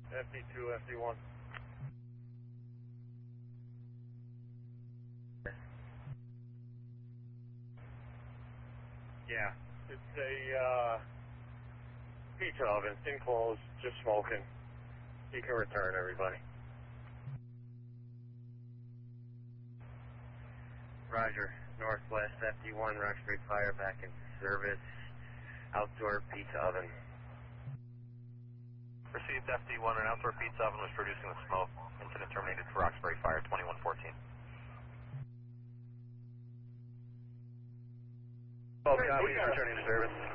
FD2, FD1. Yeah, it's a pizza oven, enclosed, just smoking. You can return, everybody. Roger, Northwest FD1, Roxbury Fire back in service. Outdoor pizza oven. Received FD1, an outdoor pizza oven was producing the smoke. Incident terminated for Roxbury Fire 2114. Oh, copy, returning to service.